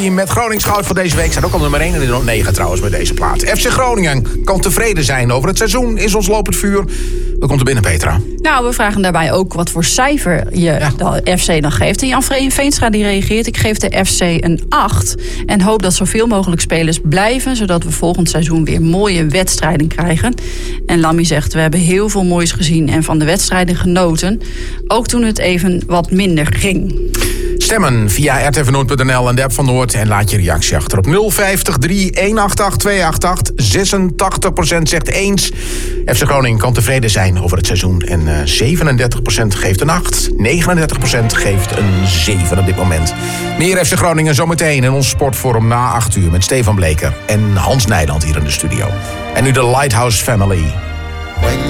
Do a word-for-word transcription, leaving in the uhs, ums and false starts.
Family met Gronings goud voor deze week. Zijn ook al nummer één en nummer negen trouwens met deze plaat. F C Groningen kan tevreden zijn over het seizoen. Is ons lopend vuur. Wat komt er binnen, Petra? Nou, we vragen daarbij ook wat voor cijfer je ja. de F C dan geeft. En Jan Veenstra die reageert. Ik geef de F C een acht. En hoop dat zoveel mogelijk spelers blijven. Zodat we volgend seizoen weer mooie wedstrijden krijgen. En Lammy zegt, we hebben heel veel moois gezien. En van de wedstrijden genoten. Ook toen het even wat minder ging. Stemmen via r t v noord punt n l en de app van Noord. En laat je reactie achter op nul vijftig drie een acht acht twee acht acht. zesentachtig procent zegt eens. F C Groningen kan tevreden zijn over het seizoen. En uh, zevenendertig procent geeft een acht. negenendertig procent geeft een zeven op dit moment. Meer F C Groningen zometeen in ons sportforum na acht uur. Met Stefan Bleker en Hans Nijland hier in de studio. En nu de Lighthouse Family.